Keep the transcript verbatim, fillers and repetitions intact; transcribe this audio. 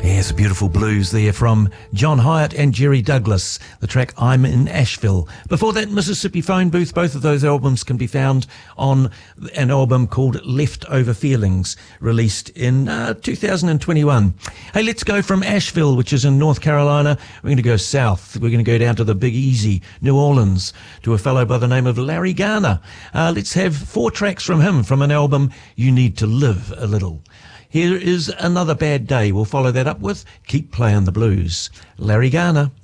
Here's a beautiful blues there from John Hyatt and Jerry Douglas, the track I'm in Asheville. Before that, Mississippi Phone Booth. Both of those albums can be found on an album called Leftover Feelings, released in uh, two thousand twenty-one. Hey, let's go from Asheville, which is in North Carolina. We're going to go south. We're going to go down to the Big Easy, New Orleans, to a fellow by the name of Larry Garner. Uh, let's have four tracks from him from an album, You Need to Live a Little. Here is Another Bad Day. We'll follow that up with Keep Playing the Blues. Larry Garner.